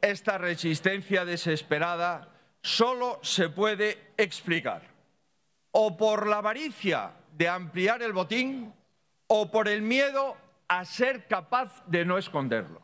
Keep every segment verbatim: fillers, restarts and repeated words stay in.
esta resistencia desesperada solo se puede explicar o por la avaricia de ampliar el botín o por el miedo a ser capaz de no esconderlo.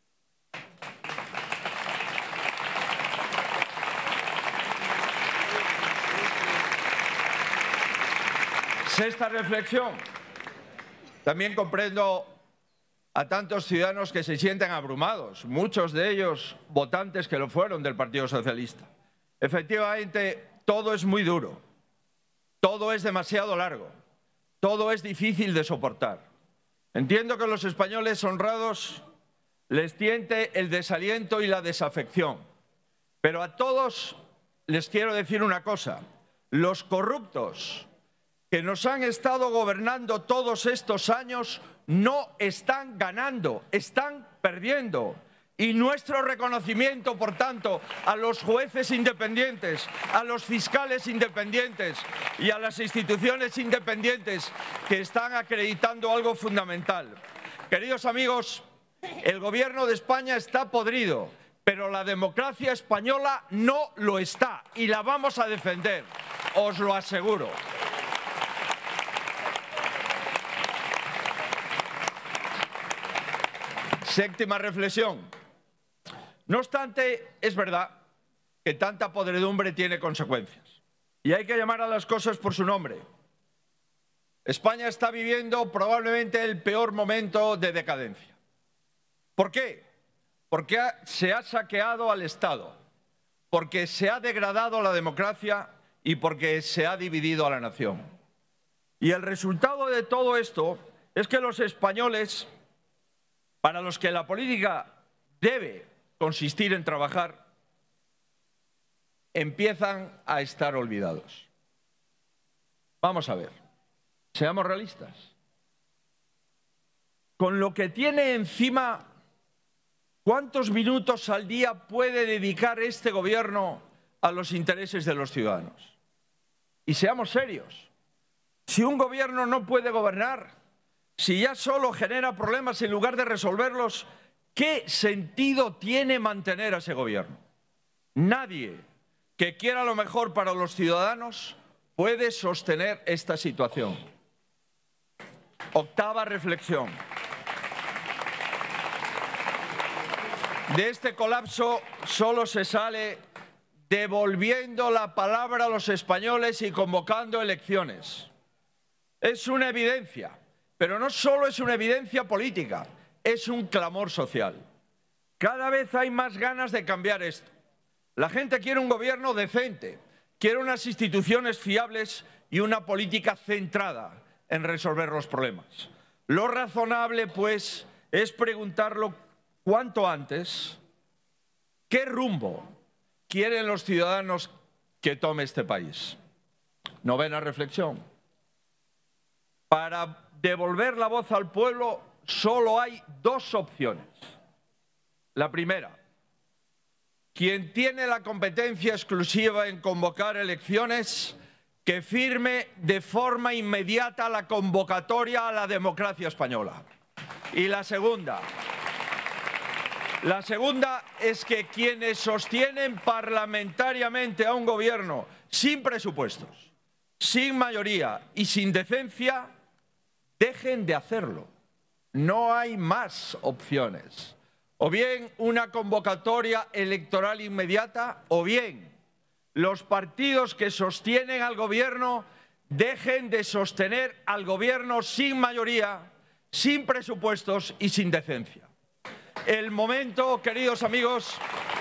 Sexta reflexión. También comprendo a tantos ciudadanos que se sienten abrumados, muchos de ellos votantes que lo fueron del Partido Socialista. Efectivamente, todo es muy duro, todo es demasiado largo, todo es difícil de soportar. Entiendo que a los españoles honrados les tiente el desaliento y la desafección, pero a todos les quiero decir una cosa: los corruptos que nos han estado gobernando todos estos años no están ganando, están perdiendo. Y nuestro reconocimiento, por tanto, a los jueces independientes, a los fiscales independientes y a las instituciones independientes que están acreditando algo fundamental. Queridos amigos, el Gobierno de España está podrido, pero la democracia española no lo está y la vamos a defender, os lo aseguro. Séptima reflexión. No obstante, es verdad que tanta podredumbre tiene consecuencias y hay que llamar a las cosas por su nombre. España está viviendo probablemente el peor momento de decadencia. ¿Por qué? Porque se ha saqueado al Estado, porque se ha degradado la democracia y porque se ha dividido a la nación. Y el resultado de todo esto es que los españoles, para los que la política debe consistir en trabajar, empiezan a estar olvidados. Vamos a ver, seamos realistas. Con lo que tiene encima, ¿cuántos minutos al día puede dedicar este gobierno a los intereses de los ciudadanos? Y seamos serios, si un gobierno no puede gobernar, si ya solo genera problemas en lugar de resolverlos, ¿qué sentido tiene mantener a ese gobierno? Nadie que quiera lo mejor para los ciudadanos puede sostener esta situación. Octava reflexión. De este colapso solo se sale devolviendo la palabra a los españoles y convocando elecciones. Es una evidencia. Pero no solo es una evidencia política, es un clamor social. Cada vez hay más ganas de cambiar esto. La gente quiere un gobierno decente, quiere unas instituciones fiables y una política centrada en resolver los problemas. Lo razonable, pues, es preguntarlo cuanto antes: ¿qué rumbo quieren los ciudadanos que tome este país? Novena reflexión. Para devolver la voz al pueblo solo hay dos opciones. La primera, quien tiene la competencia exclusiva en convocar elecciones, que firme de forma inmediata la convocatoria a la democracia española. Y la segunda, la segunda es que quienes sostienen parlamentariamente a un gobierno sin presupuestos, sin mayoría y sin decencia, dejen de hacerlo. No hay más opciones. O bien una convocatoria electoral inmediata, o bien los partidos que sostienen al gobierno dejen de sostener al gobierno sin mayoría, sin presupuestos y sin decencia. El momento, queridos amigos,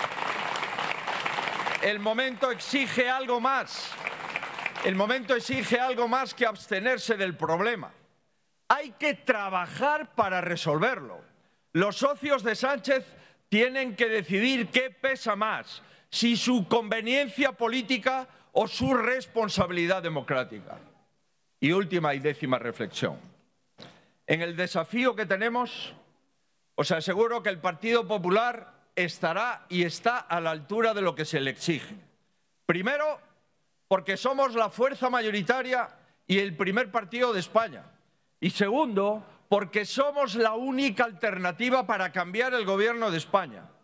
el momento exige algo más. El momento exige algo más que abstenerse del problema. Hay que trabajar para resolverlo. Los socios de Sánchez tienen que decidir qué pesa más, si su conveniencia política o su responsabilidad democrática. Y última y décima reflexión. En el desafío que tenemos, os aseguro que el Partido Popular estará y está a la altura de lo que se le exige. Primero, porque somos la fuerza mayoritaria y el primer partido de España. Y segundo, porque somos la única alternativa para cambiar el gobierno de España.